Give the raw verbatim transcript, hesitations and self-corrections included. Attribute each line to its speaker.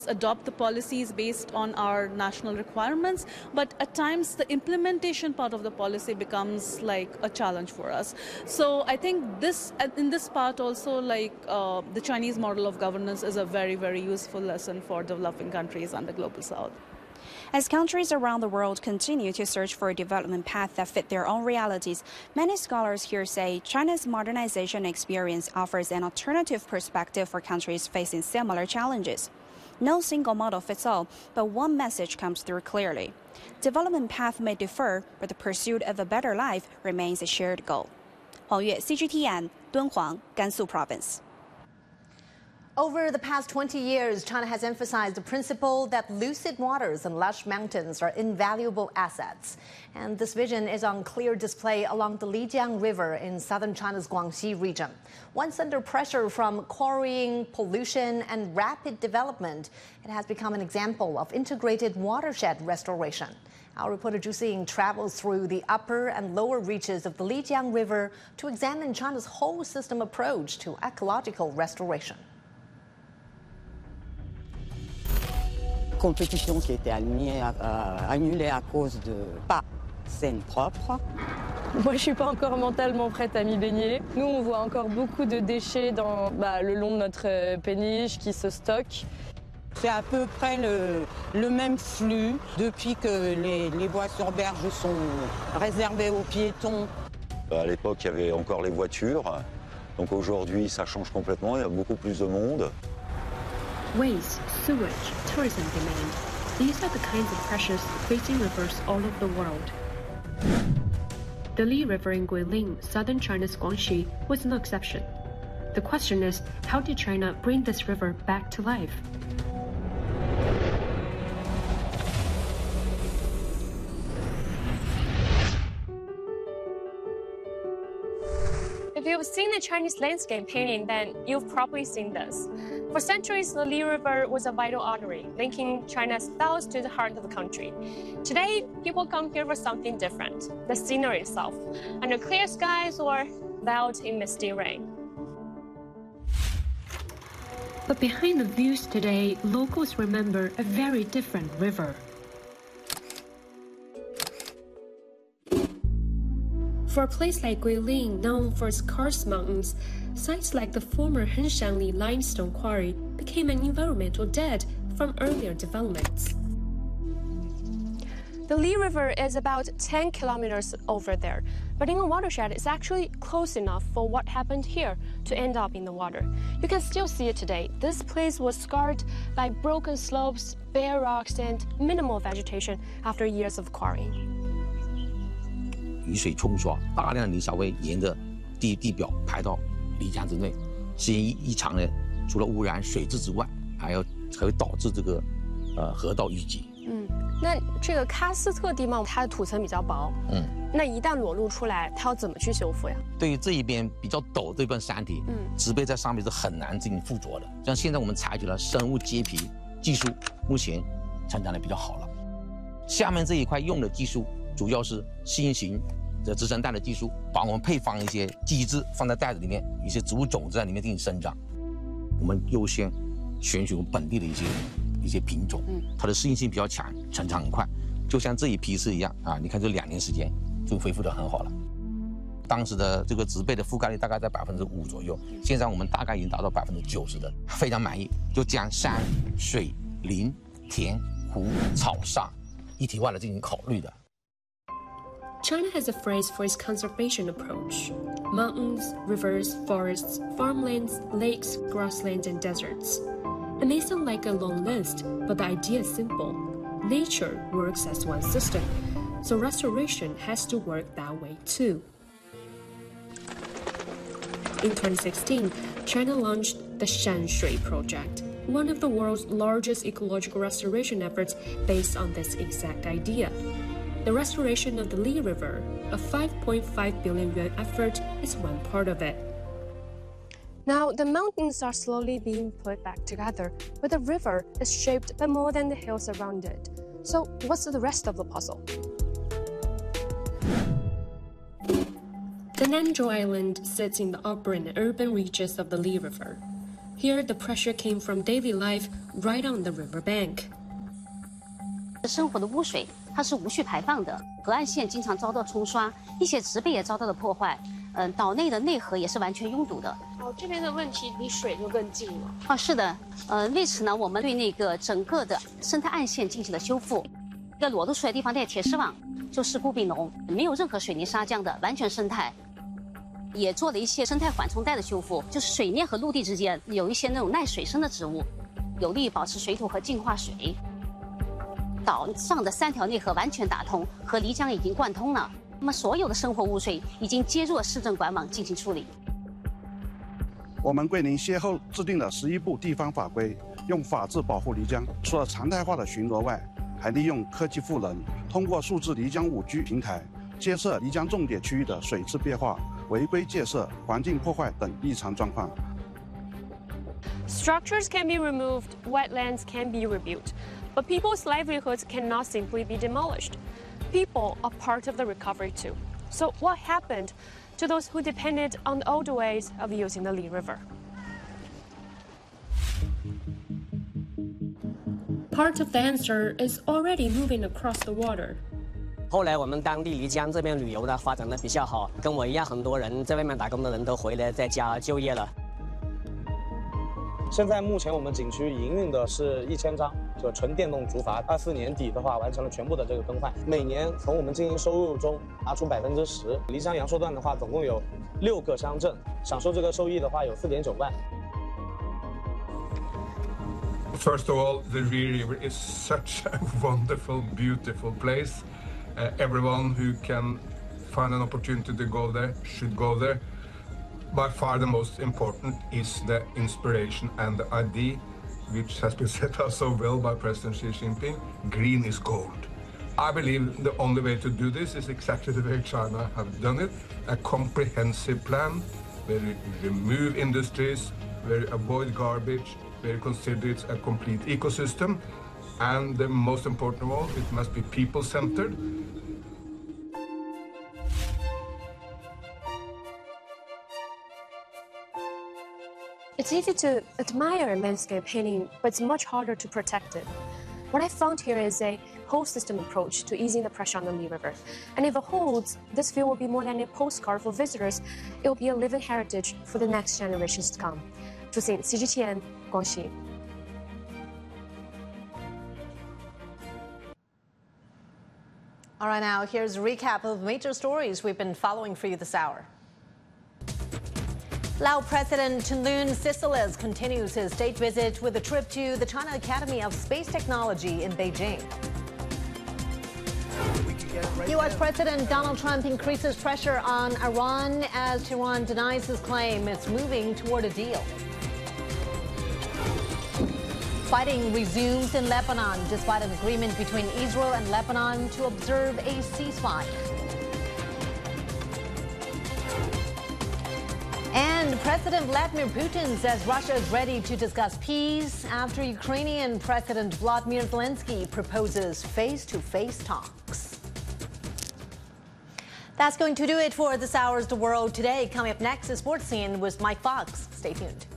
Speaker 1: adopt the policies based on our national requirements, but at times the implementation part of the policy becomes like a challenge for us. So I think this, in this part also, like uh, the Chinese model of governance is a very, very useful lesson for developing countries and the global south.
Speaker 2: As countries around the world continue to search for a development path that fit their own realities, many scholars here say China's modernization experience offers an alternative perspective for countries facing similar challenges. No single model fits all, but one message comes through clearly. Development path may differ, but the pursuit of a better life remains a shared goal. Huang Yue, C G T N, Dunhuang, Gansu Province.
Speaker 3: Over the past twenty years, China has emphasized the principle that lucid waters and lush mountains are invaluable assets. And this vision is on clear display along the Lijiang River in southern China's Guangxi region. Once under pressure from quarrying, pollution, and rapid development, it has become an example of integrated watershed restoration. Our reporter Zhu Xiying travels through the upper and lower reaches of the Lijiang River to examine China's whole system approach to ecological restoration.
Speaker 4: Compétition qui a été annulée à, euh, annulée à cause de pas Seine propre.
Speaker 5: Moi, je suis pas encore mentalement prête à m'y baigner. Nous, on voit encore beaucoup de déchets dans, bah, le long de notre péniche qui se stockent.
Speaker 4: C'est à peu près le, le même flux depuis que les, les voies sur berge sont réservées aux piétons.
Speaker 6: À l'époque, il y avait encore les voitures. Donc aujourd'hui, ça change complètement. Il y a beaucoup plus de monde.
Speaker 7: Waste, sewage, tourism demand. These are the kinds of pressures facing rivers all over the world. The Li River in Guilin, southern China's Guangxi, was no exception. The question is, how did China bring this river back to life?
Speaker 8: If you've seen the Chinese landscape painting, then you've probably seen this. For centuries, the Li River was a vital artery, linking China's south to the heart of the country. Today, people come here for something different, the scenery itself, under clear skies or veiled in misty rain.
Speaker 7: But behind the views today, locals remember a very different river. For a place like Guilin, known for its karst mountains, sites like the former Henshanli limestone quarry became an environmental dead from earlier developments.
Speaker 8: The Li River is about ten kilometers over there, but in a watershed, it's actually close enough for what happened here to end up in the water. You can still see it today. This place was scarred by broken slopes, bare rocks, and minimal vegetation after years of quarrying.
Speaker 9: 雨水冲刷，大量的泥沙会沿着地地表排到漓江之内，时间一长呢，除了污染水质之外，还要还会导致这个呃河道淤积。
Speaker 8: 嗯，那这个喀斯特地貌它的土层比较薄，嗯，那一旦裸露出来，它要怎么去修复呀？
Speaker 9: 对于这一边比较陡这段山体，嗯，植被在上面是很难进行附着的。像现在我们采取了生物接皮技术，目前成长的比较好了。下面这一块用的技术主要是新型的植生袋的技术，把我们配方一些基质放在袋子里面，一些植物种子在里面进行生长。我们优先选取我们本地的一些一些品种，嗯，它的适应性比较强，成长很快。就像这一批次一样啊，你看这两年时间就恢复得很好了。当时的这个植被的覆盖率大概在百分之五左右，现在我们大概已经达到百分之九十的，非常满意。就将山、水、林、田、湖、草、沙一体化的进行考虑的。
Speaker 7: China has a phrase for its conservation approach: mountains, rivers, forests, farmlands, lakes, grasslands, and deserts. It may sound like a long list, but the idea is simple. Nature works as one system, so restoration has to work that way too. In twenty sixteen, China launched the Shanshui Project, one of the world's largest ecological restoration efforts based on this exact idea. The restoration of the Li River, a five point five billion yuan effort, is one part of it.
Speaker 8: Now, the mountains are slowly being put back together, but the river is shaped by more than the hills around it. So, what's the rest of the puzzle?
Speaker 7: The Nanzhou Island sits in the upper and urban reaches of the Li River. Here, the pressure came from daily life right on the riverbank.
Speaker 10: 生活的污水它是无序排放的，河岸线经常遭到冲刷，一些植被也遭到了破坏。嗯、呃，岛内的内河也是完全拥堵的。
Speaker 8: 哦，这边的问题离水就更近了。
Speaker 10: 哦，是的，呃，为此呢，我们对那个整个的生态岸线进行了修复。这个裸露出来的地方，那铁丝网就是固壁农，没有任何水泥砂浆的，完全生态。也做了一些生态缓冲带的修复，就是水面和陆地之间有一些那种耐水生的植物，有利于保持水土和净化水。岛上的三条内河完全打通，和漓江已经贯通了。那么所有的生活污水已经接入了市政管网进行处理。
Speaker 11: 我们桂林先后制定了十一部地方法规，用法治保护漓江。除了常态化的巡逻外，还利用科技赋能，通过数字漓江五 G 平台，监测漓江重点区域的水质变化、违规建设、环境破坏等异常状况。
Speaker 8: Structures can be removed, wetlands can be rebuilt, but people's livelihoods cannot simply be demolished. People are part of the recovery too. So what happened to those who depended on the old ways of using the Li River?
Speaker 7: Part of the answer is already moving across the water.
Speaker 12: 后来我们当地漓江这边旅游呢发展的比较好，跟我一样，很多人在外面打工的人都回来在家就业了。
Speaker 13: 现在目前我们景区营运的是一千张，就纯电动竹筏。二四年底的话，完成了全部的这个更换。每年从我们经营收入中拿出百分之十。漓江阳朔段的话，总共有六个乡镇，享受这个收益的话有四点九万。
Speaker 14: First of all, the Li River is such a wonderful, beautiful place. Uh, everyone who can find an opportunity to go there should go there. By far the most important is the inspiration and the idea, which has been set out so well by President Xi Jinping. Green is gold. I believe the only way to do this is exactly the way China have done it, a comprehensive plan where we remove industries, where we avoid garbage, where we consider it a complete ecosystem, and the most important of all, it must be people-centered.
Speaker 8: It's easy to admire landscape painting, but it's much harder to protect it. What I found here is a whole system approach to easing the pressure on the Li River. And if it holds, this view will be more than a postcard for visitors. It will be a living heritage for the next generations to come. 朱信 C G T N 广西。
Speaker 3: All right, now here's a recap of major stories we've been following for you this hour. Lao President Chenlun Sisilis continues his state visit with a trip to the China Academy of Space Technology in Beijing. U S President Donald Trump increases pressure on Iran as Tehran denies his claim it's moving toward a deal. Fighting resumes in Lebanon despite an agreement between Israel and Lebanon to observe a ceasefire. And President Vladimir Putin says Russia is ready to discuss peace after Ukrainian President Volodymyr Zelensky proposes face-to-face talks. That's going to do it for this hour's The World Today. Coming up next is Sports Scene with Mike Fox. Stay tuned.